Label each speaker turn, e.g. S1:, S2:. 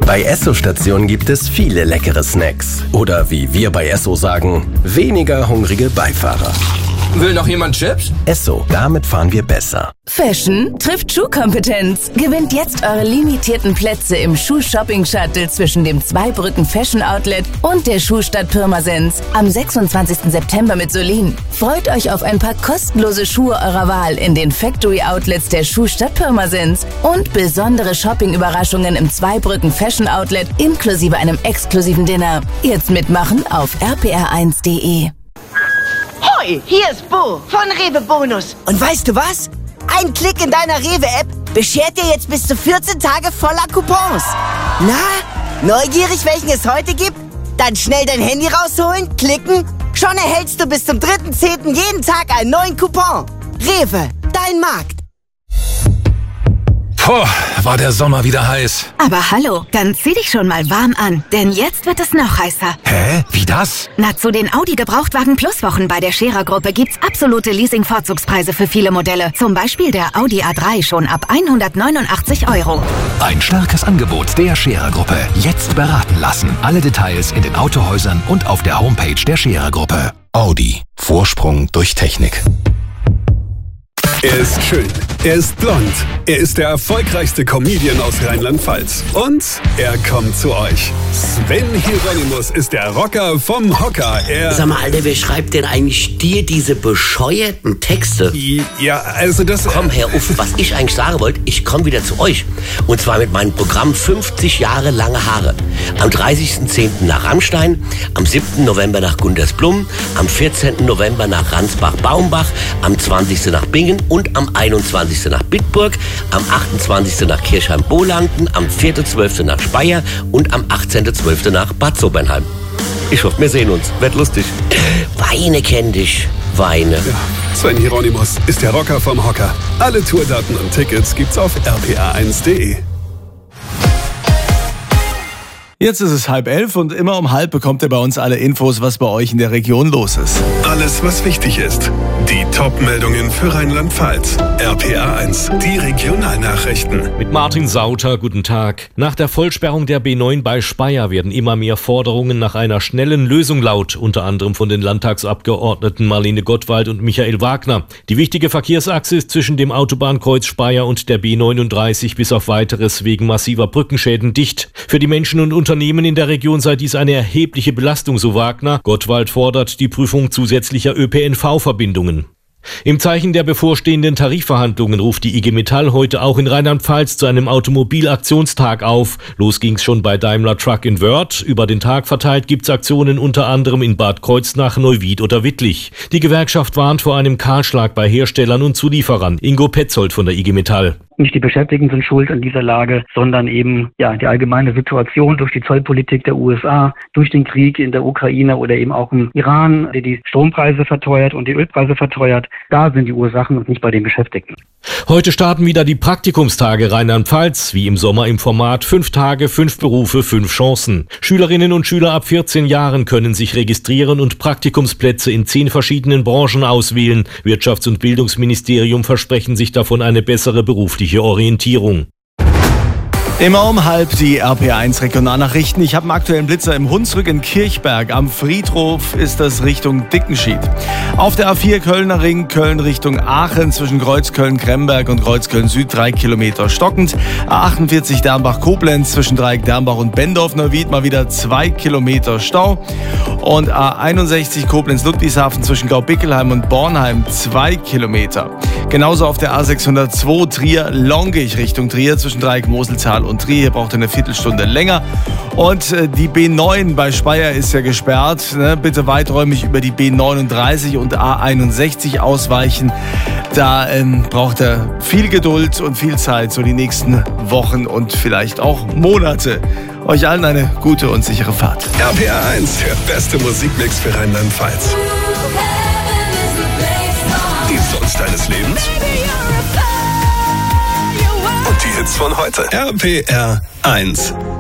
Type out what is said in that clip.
S1: Bei Esso-Stationen gibt es viele leckere Snacks. Oder wie wir bei Esso sagen, weniger hungrige Beifahrer.
S2: Will noch jemand Chips?
S1: Esso, damit fahren wir besser.
S3: Fashion trifft Schuhkompetenz. Gewinnt jetzt eure limitierten Plätze im Schuh-Shopping-Shuttle zwischen dem Zweibrücken Fashion Outlet und der Schuhstadt Pirmasens am 26. September mit Solin. Freut euch auf ein paar kostenlose Schuhe eurer Wahl in den Factory-Outlets der Schuhstadt Pirmasens und besondere Shopping-Überraschungen im Zweibrücken Fashion Outlet inklusive einem exklusiven Dinner. Jetzt mitmachen auf rpr1.de.
S4: Hoi, hier ist Bo von Rewe Bonus. Und weißt du was? Ein Klick in deiner Rewe-App beschert dir jetzt bis zu 14 Tage voller Coupons. Na, neugierig, welchen es heute gibt? Dann schnell dein Handy rausholen, klicken. Schon erhältst du bis zum 3.10. jeden Tag einen neuen Coupon. Rewe, dein Markt.
S5: Puh, war der Sommer wieder heiß.
S6: Aber hallo, dann zieh dich schon mal warm an, denn jetzt wird es noch heißer.
S5: Hä? Wie das?
S6: Na, zu den Audi Gebrauchtwagen Plus Wochen bei der Scherer-Gruppe gibt's absolute Leasing-Vorzugspreise für viele Modelle. Zum Beispiel der Audi A3 schon ab 189 €.
S5: Ein starkes Angebot der Scherer-Gruppe. Jetzt beraten lassen. Alle Details in den Autohäusern und auf der Homepage der Scherer-Gruppe. Audi. Vorsprung durch Technik.
S7: Er ist schön, er ist blond, er ist der erfolgreichste Comedian aus Rheinland-Pfalz. Und er kommt zu euch. Sven Hieronymus ist der Rocker vom Hocker.
S8: Sag mal, Alter, wer schreibt denn eigentlich dir diese bescheuerten Texte?
S7: Ja, also das...
S8: Komm, Herr Uff, was ich eigentlich sagen wollte, ich komme wieder zu euch. Und zwar mit meinem Programm 50 Jahre lange Haare. Am 30.10. nach Rammstein, am 7. November nach Gundersblum, am 14. November nach Ransbach-Baumbach, am 20. nach Bingen und am 21. nach Bitburg, am 28. nach Kirchheim-Bolanden, am 4.12. nach Speyer und am 18.12. nach Bad Sobernheim. Ich hoffe, wir sehen uns. Wird lustig. Weine kenn dich. Weine.
S7: Ja, Sven Hieronymus ist der Rocker vom Hocker. Alle Tourdaten und Tickets gibt's auf rpr1.de.
S9: Jetzt ist es 10:30 und immer um 10:30 bekommt ihr bei uns alle Infos, was bei euch in der Region los ist.
S7: Alles, was wichtig ist. Die Top-Meldungen für Rheinland-Pfalz. rpr1, die Regionalnachrichten.
S10: Mit Martin Sauter, guten Tag. Nach der Vollsperrung der B9 bei Speyer werden immer mehr Forderungen nach einer schnellen Lösung laut, unter anderem von den Landtagsabgeordneten Marlene Gottwald und Michael Wagner. Die wichtige Verkehrsachse ist zwischen dem Autobahnkreuz Speyer und der B39 bis auf Weiteres wegen massiver Brückenschäden dicht. Für die Menschen und Unternehmen in der Region sei dies eine erhebliche Belastung, so Wagner. Gottwald fordert die Prüfung zusätzlicher ÖPNV-Verbindungen. Im Zeichen der bevorstehenden Tarifverhandlungen ruft die IG Metall heute auch in Rheinland-Pfalz zu einem Automobilaktionstag auf. Los ging's schon bei Daimler Truck in Wörth. Über den Tag verteilt gibt's Aktionen unter anderem in Bad Kreuznach, Neuwied oder Wittlich. Die Gewerkschaft warnt vor einem Kahlschlag bei Herstellern und Zulieferern. Ingo Petzold von der IG Metall.
S11: Nicht die Beschäftigten sind schuld an dieser Lage, sondern eben die allgemeine Situation durch die Zollpolitik der USA, durch den Krieg in der Ukraine oder eben auch im Iran, der die Strompreise verteuert und die Ölpreise verteuert. Da sind die Ursachen und nicht bei den Beschäftigten.
S10: Heute starten wieder die Praktikumstage Rheinland-Pfalz, wie im Sommer im Format 5 Tage, 5 Berufe, 5 Chancen. Schülerinnen und Schüler ab 14 Jahren können sich registrieren und Praktikumsplätze in 10 verschiedenen Branchen auswählen. Wirtschafts- und Bildungsministerium versprechen sich davon eine bessere berufliche Orientierung.
S9: Immer um 10:30 die RPR1 Regionalnachrichten. Ich habe einen aktuellen Blitzer im Hunsrück in Kirchberg. Am Friedhof ist das Richtung Dickenschied. Auf der A4 Kölner Ring, Köln Richtung Aachen zwischen Kreuzköln-Kremberg und Kreuzköln-Süd 3 Kilometer stockend. A48 Dernbach-Koblenz zwischen Dreieck Dernbach und Bendorf-Neuwied mal wieder 2 Kilometer Stau. Und A61 Koblenz-Ludwigshafen zwischen Gaubickelheim und Bornheim 2 Kilometer. Genauso auf der A602 Trier-Longich Richtung Trier zwischen Dreieck Moseltal und Trier. Hier braucht ihr eine Viertelstunde länger. Und die B9 bei Speyer ist ja gesperrt. Bitte weiträumig über die B39 und A61 ausweichen. Da braucht ihr viel Geduld und viel Zeit, so die nächsten Wochen und vielleicht auch Monate. Euch allen eine gute und sichere Fahrt.
S7: RPR1, der beste Musikmix für Rheinland-Pfalz. Die Songs deines Lebens und die Hits von heute. RPR1.